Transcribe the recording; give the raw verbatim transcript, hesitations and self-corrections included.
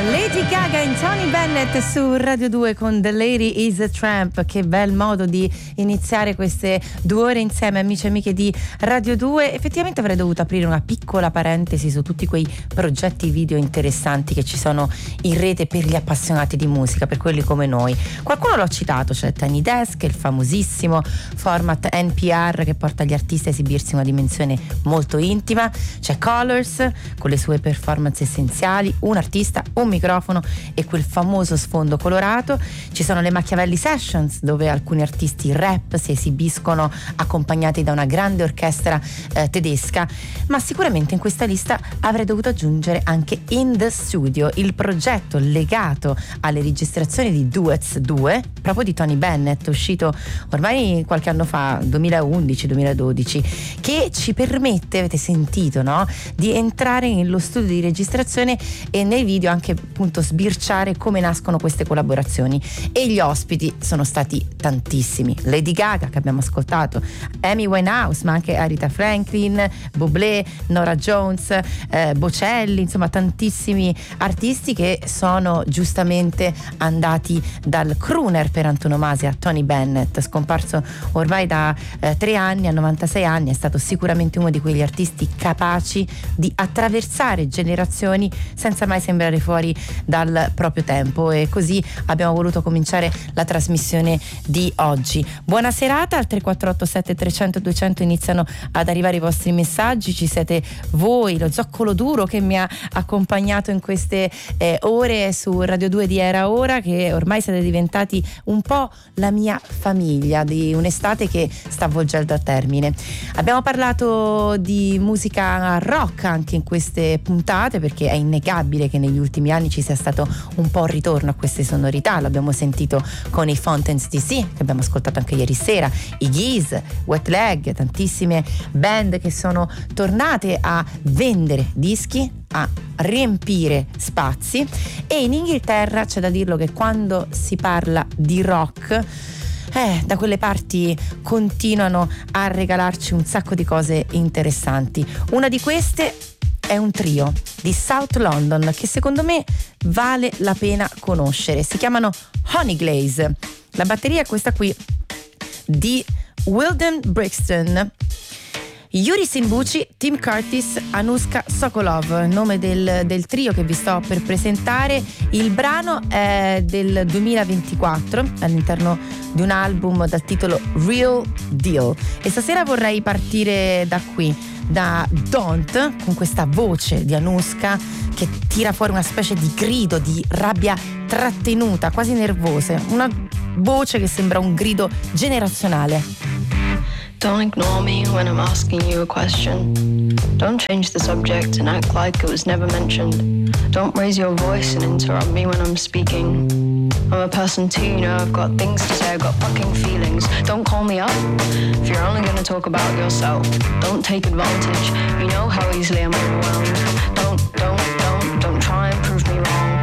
Lady Gaga e Tony Bennett su Radio due con The Lady is a Tramp. Che bel modo di iniziare queste due ore insieme, amici e amiche di Radio due. Effettivamente avrei dovuto aprire una piccola parentesi su tutti quei progetti video interessanti che ci sono in rete per gli appassionati di musica, per quelli come noi. Qualcuno l'ho citato, c'è Tiny Desk, il famosissimo format N P R che porta gli artisti a esibirsi in una dimensione molto intima. C'è Colors con le sue performance essenziali, un artista, un microfono e quel famoso sfondo colorato. Ci sono le Machiavelli Sessions, dove alcuni artisti rap si esibiscono accompagnati da una grande orchestra eh, tedesca, ma sicuramente in questa lista avrei dovuto aggiungere anche In The Studio, il progetto legato alle registrazioni di Duets due, proprio di Tony Bennett, uscito ormai qualche anno fa, duemilaundici duemiladodici, che ci permette, avete sentito, no? Di entrare nello studio di registrazione e nei video anche appunto sbirciare come nascono queste collaborazioni. E gli ospiti sono stati tantissimi: Lady Gaga, che abbiamo ascoltato, Amy Winehouse, ma anche Aretha Franklin, Bublé, Norah Jones, eh, Bocelli, insomma tantissimi artisti che sono giustamente andati dal crooner per antonomasia Tony Bennett, scomparso ormai da eh, tre anni, a novantasei anni. È stato sicuramente uno di quegli artisti capaci di attraversare generazioni senza mai sembrare fuori dal proprio tempo, e così abbiamo voluto cominciare la trasmissione di oggi. Buona serata. Al tre quattro otto sette trecento duecento iniziano ad arrivare i vostri messaggi. Ci siete voi, lo zoccolo duro che mi ha accompagnato in queste eh, ore su Radio due di Era Ora, che ormai siete diventati un po' la mia famiglia di un'estate che sta avvolgendo a termine. Abbiamo parlato di musica rock anche in queste puntate, perché è innegabile che negli ultimi anni ci sia stato un po' il ritorno a queste sonorità. L'abbiamo sentito con i Fountains D C, che abbiamo ascoltato anche ieri sera, i Geese, Wet Leg, tantissime band che sono tornate a vendere dischi, a riempire spazi. E in Inghilterra c'è da dirlo che quando si parla di rock, Eh, da quelle parti continuano a regalarci un sacco di cose interessanti. Una di queste è un trio di South London che secondo me vale la pena conoscere. Si chiamano Honeyglaze. La batteria è questa qui di Wilden Brixton, Yuri Simbuci, Tim Curtis, Anushka Sokolov, nome del, del trio che vi sto per presentare. Il brano è del duemilaventiquattro all'interno di un album dal titolo Real Deal, e stasera vorrei partire da qui, da Don't, con questa voce di Anushka che tira fuori una specie di grido di rabbia trattenuta, quasi nervosa, una voce che sembra un grido generazionale. Don't ignore me when I'm asking you a question. Don't change the subject and act like it was never mentioned. Don't raise your voice and interrupt me when I'm speaking. I'm a person too, you know, I've got things to say, I've got fucking feelings. Don't call me up if you're only gonna talk about yourself. Don't take advantage, you know how easily I'm overwhelmed. Don't, don't, don't, don't try and prove me wrong.